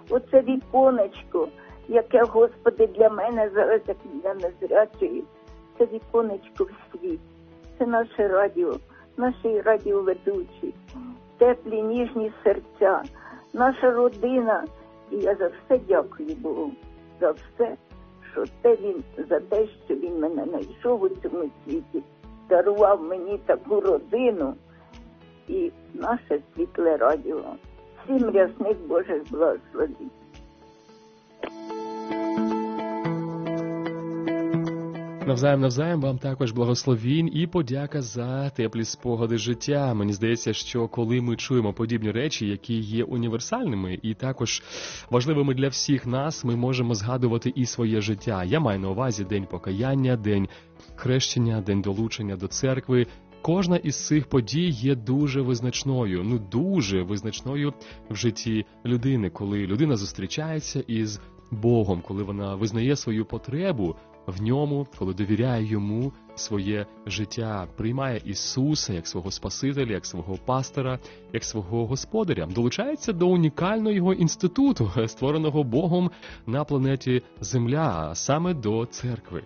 оце віконечко, яке, Господи, для мене зараз, як для незрячої, це віконечко в світ. Це наше радіо, наші радіоведучі, теплі, ніжні серця, наша родина. І я за все дякую Богу, за все, за те, що Він мене знайшов у цьому світі, дарував мені таку родину і наше світле радіо. Всім рясних Божих благословень. Навзаєм вам також благословінь і подяка за теплі спогади життя. Мені здається, що коли ми чуємо подібні речі, які є універсальними і також важливими для всіх нас, ми можемо згадувати і своє життя. Я маю на увазі День покаяння, День хрещення, День долучення до церкви. Кожна із цих подій є дуже визначною, дуже визначною в житті людини, коли людина зустрічається із Богом, коли вона визнає свою потребу в ньому, коли довіряє йому своє життя, приймає Ісуса як свого Спасителя, як свого пастора, як свого Господаря, долучається до унікального його інституту, створеного Богом на планеті Земля, а саме до церкви.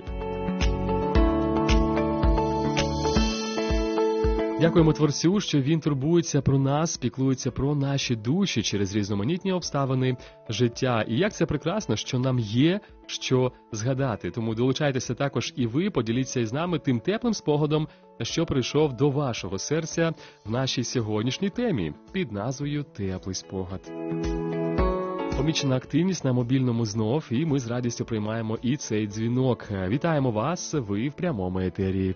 Дякуємо Творцю, що Він турбується про нас, піклується про наші душі через різноманітні обставини життя. І як це прекрасно, що нам є що згадати. Тому долучайтеся також і ви, поділіться із нами тим теплим спогадом, що прийшов до вашого серця в нашій сьогоднішній темі під назвою «Теплий спогад». Помічена активність на мобільному знов, і ми з радістю приймаємо і цей дзвінок. Вітаємо вас, ви в прямому етері.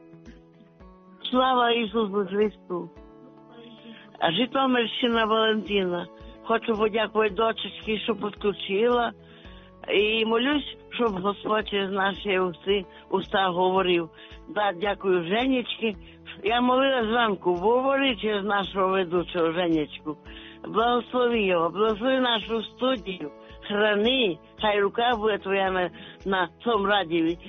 Слава Ісусу Христу! Житомирщина Валентина. Хочу подякувати дочечці, що підключила. І молюсь, щоб Господь через наші уста говорив. Дякую Женечки. Я молила зранку, говори через нашого ведучого Женечку. Благослови його, благослови нашу студію. Храни, хай рука буде твоя на цьому радіо.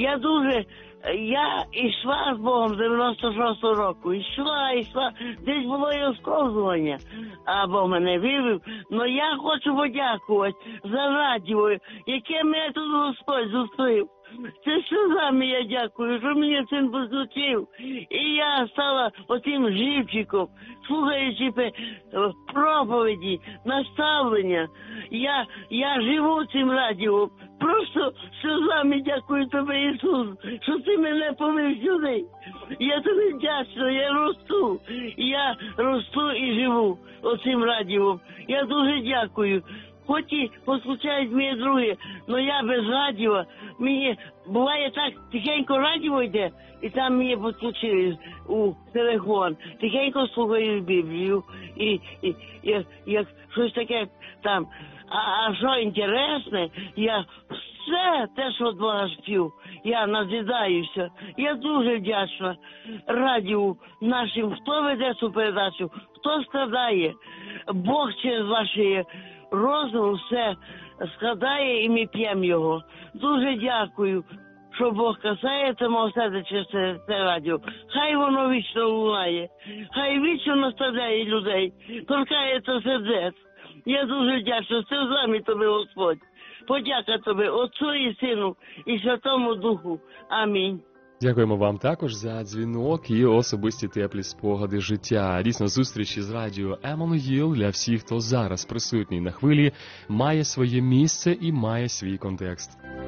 Я йшла з Богом 96-го року, йшла, десь було і осковзування, а Бог мене вивів. Но я хочу подякувати за радіо, яке мене тут Господь зустрів. Це сльозами я дякую, що мені цим позлучив. І я стала отим живчиком, слухаючи проповіді, наставлення. Я живу цим радіо. Просто сльозами дякую тобі, Ісус, що ти мене повів сюди. Я тобі вдячна, я росту і живу оцим радіо. Я дуже дякую. Хоч і послухають мені другі, але я без радіо, мені буває так, тихенько радіо йде, і там мені підключили у телефон, тихенько слухаю Біблію, і як щось таке там, а що інтересне, я все те, що від Бога спів, я назидаюся, я дуже вдячна радіо нашим, хто веде цю передачу, хто складає, Бог через ваші розум все складає і ми п'ємо його. Дуже дякую, що Бог касається мого серця через це радіо. Хай воно вічно лунає, хай вічно наставляє людей, торкається сердець. Я дуже вдячна, це з вами тобі, Господь. Подяка тобі, Отцу і Сину, і Святому Духу. Амінь. Дякуємо вам також за дзвінок і особисті теплі спогади життя. Дійсно, зустріч із радіо Еммануїл для всіх, хто зараз присутній на хвилі, має своє місце і має свій контекст.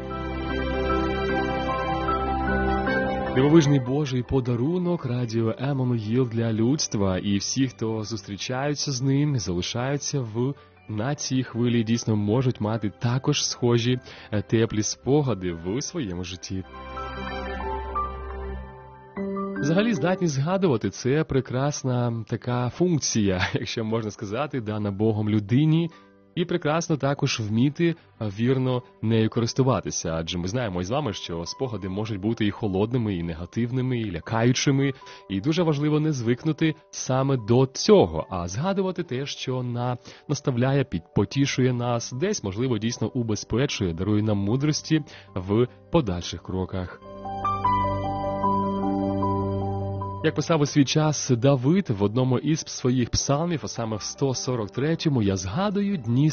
Дивовижний Божий подарунок радіо Еммануїл для людства, і всі, хто зустрічаються з ним, залишаються на цій хвилі, дійсно можуть мати також схожі теплі спогади в своєму житті. Взагалі, здатність згадувати – це прекрасна така функція, якщо можна сказати, дана Богом людині, і прекрасно також вміти вірно нею користуватися. Адже ми знаємо із вами, що спогади можуть бути і холодними, і негативними, і лякаючими, і дуже важливо не звикнути саме до цього, а згадувати те, що наставляє, потішує нас, десь, можливо, дійсно убезпечує, дарує нам мудрості в подальших кроках. Як писав у свій час Давид в одному із своїх псалмів, а саме в 143-му, «Я згадую дні